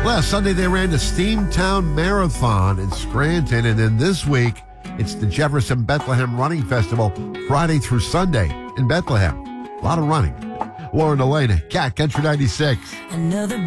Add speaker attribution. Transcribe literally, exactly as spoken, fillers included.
Speaker 1: Last Sunday, they ran the Steamtown Marathon in Scranton. And then this week, it's the Jefferson Bethlehem Running Festival, Friday through Sunday in Bethlehem. A lot of running. Lauren Elena, Cat Country ninety-six.
Speaker 2: Another